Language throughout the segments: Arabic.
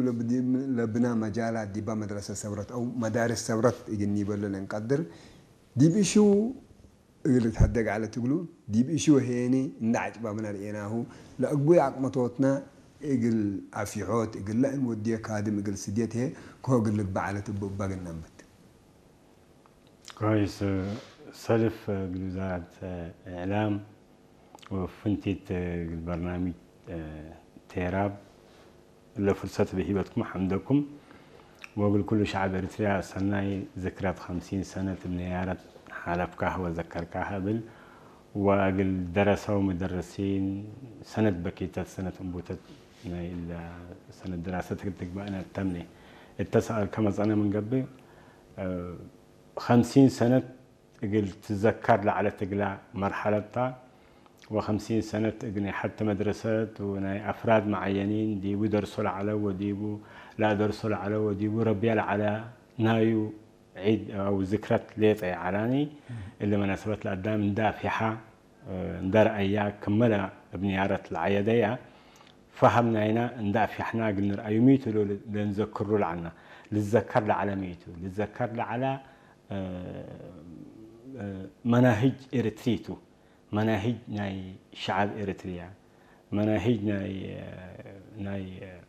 بدي لبنا مجالات دي مدرسة ثورت أو مدارس ثورت يجني بلنا نقدر دي بيشو اللي تحدق على تقولوا دي بيشو هيني نعج بمنا رأيناه لا أقبل عقمتوتنا يقل عفيحات يقل لا نوديه كادم يقل سديته كهو يقل لك بعلة باقي النمط. كويس سلف وزارة إعلام وفنتيت البرنامج تيراب اللي فرصة بهيبتكم حمدكم وأقول كل شعب إريتريا سناي ذكرت 50 سنة بنيارة حالفكها وذكركها بال وأقول درسوا مدرسين سنة بكيتات سنة أنبوتات سنة دراستك تقبأنا التمني التسأل كما أنا من قبل 50 سنة قلت تذكر على تقلع مرحلة و50 سنة أجني حتى مدرسات وناي أفراد معينين ديبو درسوا على وديبو لا درسوا على وديبو ربيال على نايو عيد أو ذكرى ليت علاني اللي مناسبة الأقدام دافحة ندار أيام كملة بنيارة العيادية فهمنا هنا ندافحنا قلنا أيوميتو لنذكروا لعنا للذكر على ميتو للذكر على مناهج إريتريتو مناهج ناي شعب إريتريا مناهج ناي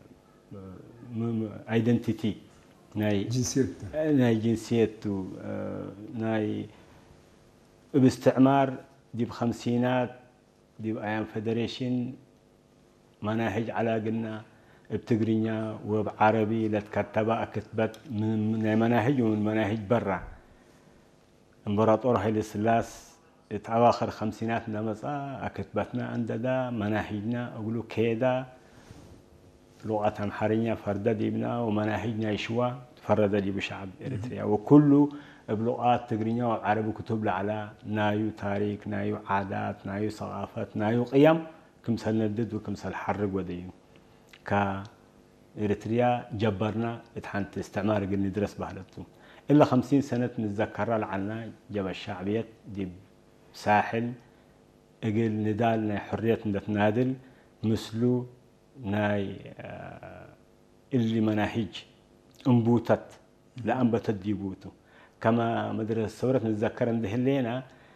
ايدنتيتي ناي جنسيته ناي باستعمار دي بخمسينات دي بأيام فيدريشن مناهج على قلنا بتقرينيا وبعربي لتكتبها كتبت من مناهج ومن مناهج برا امبراطور هايلي سلاس اواخر خمسينات لمسا كتبتنا عندنا مناهجنا اقولوا كيدا لغة أمحرية فردا ديبنا ومناهجنا يشوا فردا دي بشعب إريتريا وكله بلغات تقرينيا وعربي كتب على نايو تاريخ نايو عادات نايو ثقافات نايو قيم كمثل ندد وكمثل حرق وديو كإريتريا جبرنا اتحنت استعمار قل ندرس بهلتو إلا 50 سنة نتذكرها لعنا جب الشعبية دي ساحل اقل ندال ناي حرية نتنادل مثلو ناي اللي مناهج انبوتت لا انبتت ديبوتو كما مدرسة الثورة نتذكر انده اللينا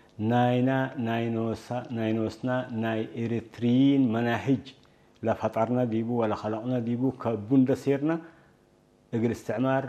ناينوسنا ناي إريتريين مناهج لا فطرنا ديبو ولا خلقنا ديبو كبوند سيرنا اقل استعمار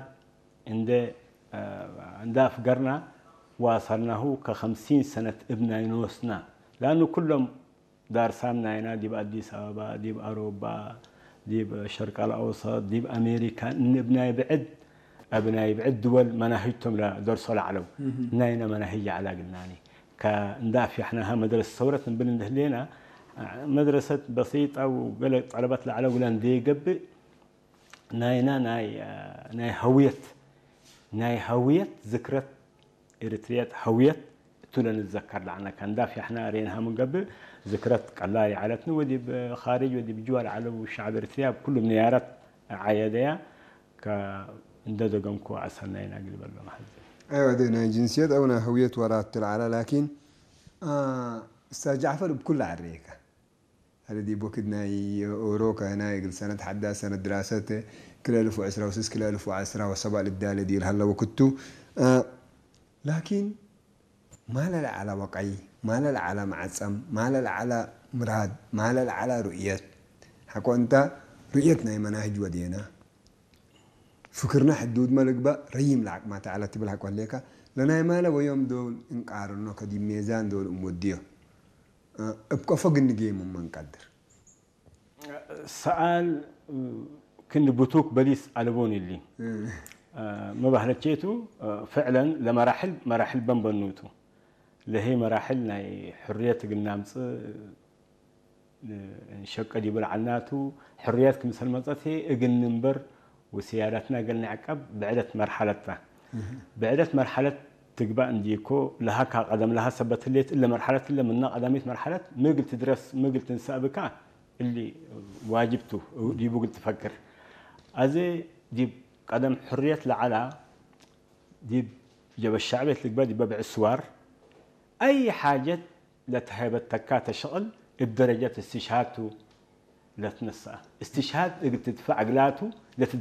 عنده فقرنا واصلناه ك50 سنة ابنا ينوسنا لأنه كلهم دار سامنا هنا دي بأديس أبابا دي بأوروبا دي بالشرق الأوسط دي بأمريكا نبنا يبعد أبناء يبعد دول مناهجتهم لا درسوا العلو ناينا مناهج على قلناني كندافع احنا مدرسة ثورة نبلن لنا مدرسة بسيطة وقلت طلبت العلو لان دي قبل ناي هوية ذكرى إريتريا هوية تولا نتذكر لعنا كان دافع احنا رينها من قبل ذكرى قلاي عائلتنا ودي بخارج ودي بجوار على الشعب إريتريا بكل بنيارات عيادية كنددو قمكو عسلنا هنا قلب المحل ايوه دينا جنسيات او هوية ورات العلا لكن استاذ جعفر بكل عريكة هذا دي بوكدنا اوروكا هنا يقل سنة حدا سنة دراسته كلا 1010 وسيس كلا 1010 وسبع للدالة دي هلا وكتو لكن ما لا على واقعي ما لا على معصم ما لا على مراد ما لا على رؤية حكو انت رؤيتنا مناهج ودينا فكرنا حدود ملك بقى ريم لعك ما تعالى تبل حكو عليك لنا ما لا ويوم دول انقارنو كدي ميزان دول اموديو ابقى فوق النجيم من قدر سؤال كن بوتوك بليس ألبوني اللي ما بحلتشيتو فعلا لمراحل بنبنوتو اللي هي مراحلنا حرية قلنا شق دي بالعناتو حريات كمثل مصتي اقل نمبر وسيارتنا قلنا عقب بعدت مرحلة تقبأ نديكو لها قدم لها سبت الليت إلا مرحلة إلا منا قدميت مرحلة ما قلت تدرس ما قلت نسابك اللي واجبته دي قلت تفكر أزي دي قدم حرية لعلا دي جب الشعب اللي دي ببع السوار أي حاجة لا تهيب التكات الشغل بدرجة استشهادته لا تنسى استشهاد قلت تدفع عقلاته